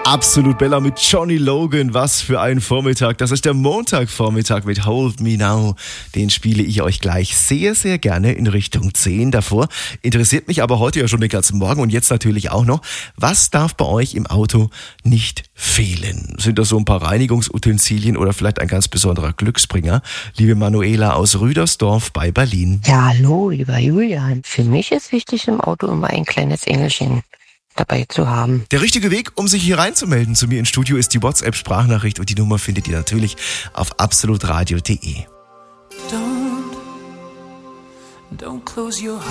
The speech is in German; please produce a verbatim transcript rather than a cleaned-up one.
Absolut Bella mit Johnny Logan. Was für ein Vormittag. Das ist der Montagvormittag mit Hold Me Now. Den spiele ich euch gleich sehr, sehr gerne in Richtung zehn. Davor interessiert mich aber heute ja schon den ganzen Morgen und jetzt natürlich auch noch, was darf bei euch im Auto nicht fehlen? Sind das so ein paar Reinigungsutensilien oder vielleicht ein ganz besonderer Glücksbringer? Liebe Manuela aus Rüdersdorf bei Berlin. Ja, hallo, lieber Julian. Für mich ist wichtig, im Auto immer ein kleines Engelchen dabei zu haben. Der richtige Weg, um sich hier reinzumelden zu mir ins Studio, ist die WhatsApp-Sprachnachricht und die Nummer findet ihr natürlich auf absolutradio punkt de. Don't, don't close your